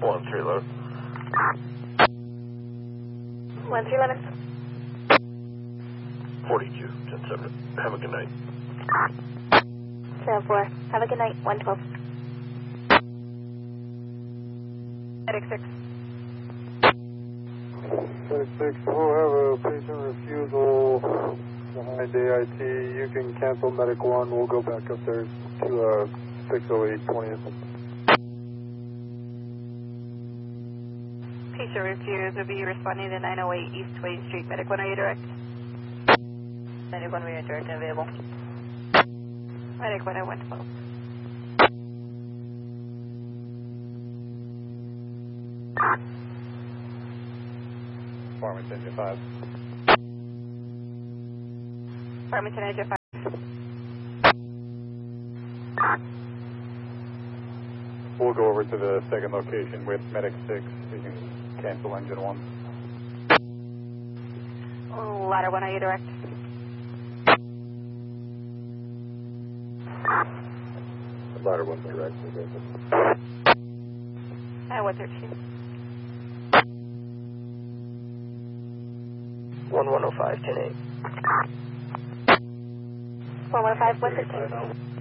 1-3 load. 1-3 Lennox. 42, 10-7. Have a good night. 7-4. Have a good night. 112. Medic 6. Medic 6, we'll have a patient refusal behind AIT. You can cancel Medic 1. We'll go back up there to 608 20th. Patient refused will be responding to 908 East 20th Street. Medic 1, are you direct? Medic 1, we are direct and available. Medic 1 at 112. Farmington, J5. Farmington, J5. We'll go over to the second location with Medic 6. You can cancel engine 1. Ladder 1, are you direct? Ladder 1 direct. At 113. 1105, 10-8. 415, 113.